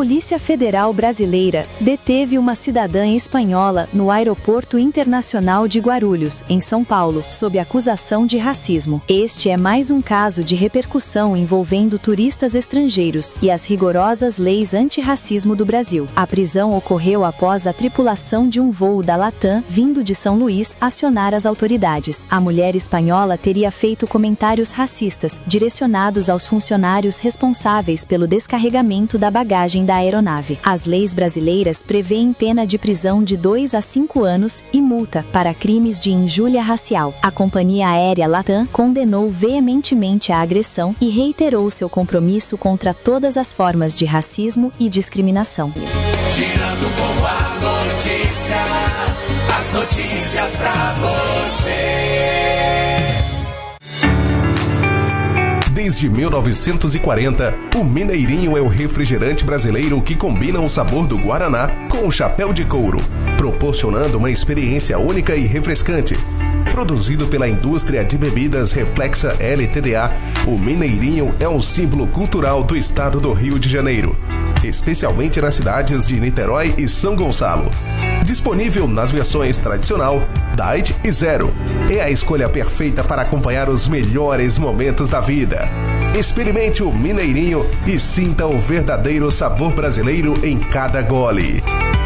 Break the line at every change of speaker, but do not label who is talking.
Polícia Federal Brasileira deteve uma cidadã espanhola no Aeroporto Internacional de Guarulhos, em São Paulo, sob acusação de racismo. Este é mais um caso de repercussão envolvendo turistas estrangeiros e as rigorosas leis antirracismo do Brasil. A prisão ocorreu após a tripulação de um voo da Latam, vindo de São Luís, acionar as autoridades. A mulher espanhola teria feito comentários racistas, direcionados aos funcionários responsáveis pelo descarregamento da bagagem da aeronave. As leis brasileiras prevêem pena de prisão de 2 a 5 anos e multa para crimes de injúria racial. A companhia aérea Latam condenou veementemente a agressão e reiterou seu compromisso contra todas as formas de racismo e discriminação.
Girando com a notícia, as notícias pra você.
Desde 1940, o Mineirinho é o refrigerante brasileiro que combina o sabor do Guaraná com o chapéu de couro, proporcionando uma experiência única e refrescante. Produzido pela indústria de bebidas Reflexa LTDA, o Mineirinho é um símbolo cultural do estado do Rio de Janeiro, especialmente nas cidades de Niterói e São Gonçalo. Disponível nas versões tradicional, Diet e Zero. É a escolha perfeita para acompanhar os melhores momentos da vida. Experimente o Mineirinho e sinta o verdadeiro sabor brasileiro em cada gole.